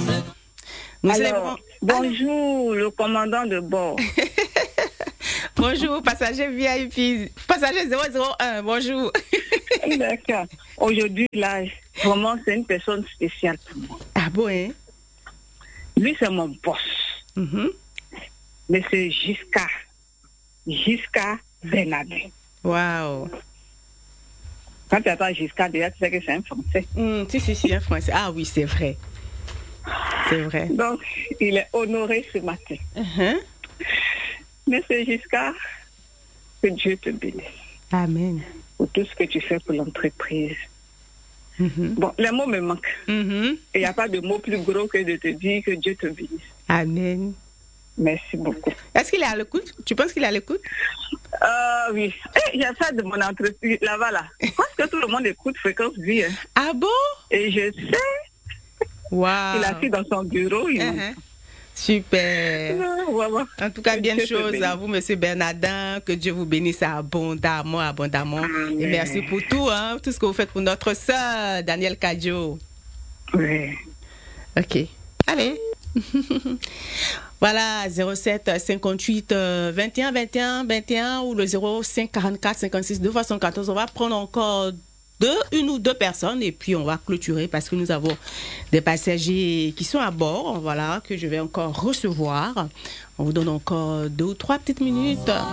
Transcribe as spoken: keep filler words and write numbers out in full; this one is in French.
Nous Alors, célébrons... bonjour, le commandant de bord. Bonjour, passager V I P, passager zéro zéro un, bonjour. D'accord. Aujourd'hui, là, vraiment, c'est une personne spéciale pour moi. Ah bon, hein? Lui, c'est mon boss. Mm-hmm. Mais c'est Giscard. Giscard Bernabé. Waouh. Quand tu attends Giscard, déjà, tu sais que c'est un Français. Mm, si, si, si, un Français. Ah oui, c'est vrai. C'est vrai. Donc, il est honoré ce matin. Uh-huh. Mais c'est Giscard, que Dieu te bénisse. Amen. Pour tout ce que tu fais pour l'entreprise. Mm-hmm. Bon, les mots me manquent. Mm-hmm. Et il n'y a pas de mot plus gros que de te dire que Dieu te bénisse. Amen. Merci beaucoup. Est-ce qu'il est à l'écoute? Tu penses qu'il est à l'écoute? Euh, oui. Et j'ai ça de mon entreprise là-bas, là. Je pense que tout le monde écoute Fréquence Vie. Hein. Ah bon? Et je sais. Wow. Il est assis dans son bureau. Il uh-huh. Super. ouais, ouais. En tout cas, bien de choses à vous, Monsieur Bernardin. Que Dieu vous bénisse abondamment, abondamment. Amen. Et merci pour tout, hein, tout ce que vous faites pour notre sœur, Danielle Kadjo. Oui. Ok. Allez. Voilà, zéro sept cinquante-huit vingt et un vingt et un vingt et un ou le zéro cinq quarante-quatre cinquante-six deux fois soixante-quatorze. On va prendre encore deux, une ou deux personnes et puis on va clôturer parce que nous avons des passagers qui sont à bord, voilà, que je vais encore recevoir. On vous donne encore deux ou trois petites minutes.